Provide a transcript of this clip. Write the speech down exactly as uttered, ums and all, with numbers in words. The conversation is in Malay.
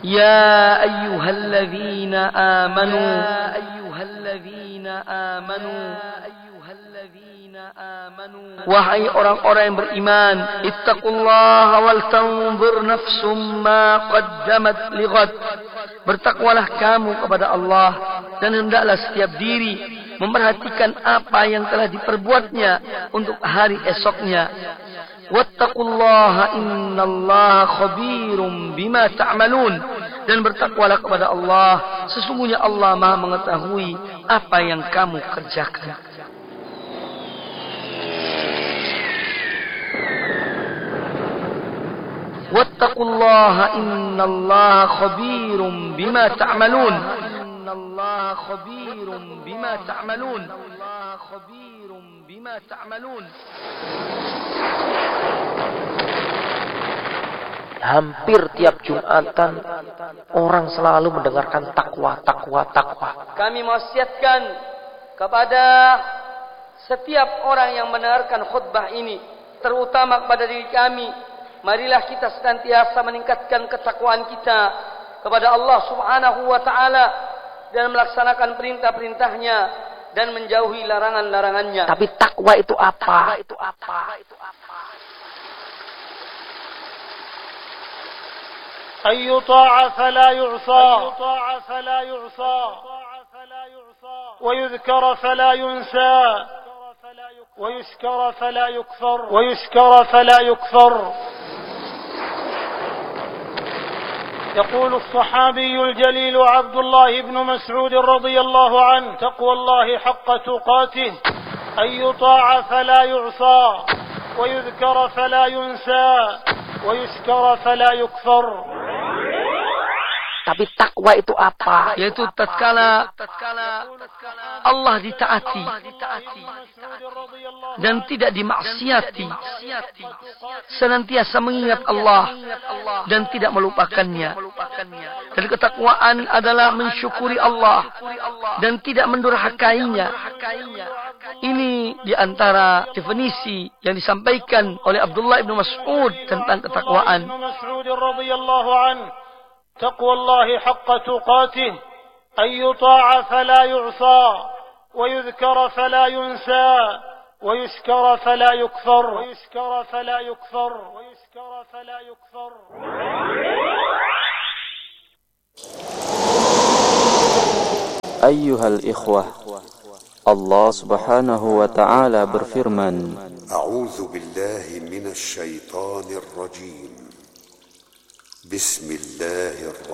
يا أيها الذين آمنوا أيها الذين آمنوا أيها الذين آمنوا wahai orang-orang yang beriman, ittaqullaha wal tanzur nafsum ma qaddamat lighad, bertakwalah kamu kepada Allah dan hendaklah setiap diri memperhatikan apa yang telah diperbuatnya untuk hari esoknya. Wattaqullaha innallaha khabirum bima ta'malun, dan bertakwalah kepada Allah, sesungguhnya Allah Maha mengetahui apa yang kamu kerjakan. Wattaqullaha innallaha khabirum bima ta'malun. Innallaha khabirum bima ta'malun. Innallaha khabirum bima ta'malun. Hampir tiap Jumatan orang selalu mendengarkan takwa, takwa, takwa. Kami mewasiatkan kepada setiap orang yang mendengarkan khutbah ini, terutama kepada diri kami, marilah kita senantiasa meningkatkan ketakwaan kita kepada Allah Subhanahu wa taala dan melaksanakan perintah-perintahnya dan menjauhi larangan-larangannya. Tapi takwa itu apa? Takwa itu apa? Itu apa? أن يطاع فلا يعصى فلا يعصى ويذكر فلا ينسى ويشكر فلا يكفر ويشكر فلا يكفر. يقول الصحابي الجليل عبد الله بن مسعود رضي الله عنه: تقوى الله حق تقاته أن يطاع فلا يعصى ويذكر فلا ينسى ويشكر فلا يكفر. Tapi takwa itu apa? Yaitu tatkala Allah ditaati dan tidak dimaksiati, senantiasa mengingat Allah dan tidak melupakannya. Dan ketakwaan adalah mensyukuri Allah dan tidak mendurhakainya. Ini diantara definisi yang disampaikan oleh Abdullah ibn Mas'ud tentang ketakwaan. تقوى الله حق تقاته أن يطاع فلا يعصى ويذكر فلا ينسى ويشكر فلا يكفر ويشكر فلا يكفر ويشكر فلا يكفر. أيها الإخوة, Allah subhanahu wa ta'ala berfirman, A'udzu billahi minasy syaithanir rajim. Bismillahirrahmanirrahim.